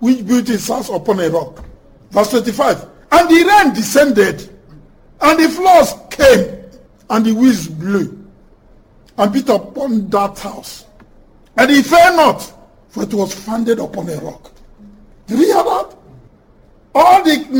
which built his house upon a rock. Verse 25. And the rain descended, and the floods came, and the winds blew, and beat upon that house. And it fell not, for it was founded upon a rock. Did you hear that? All the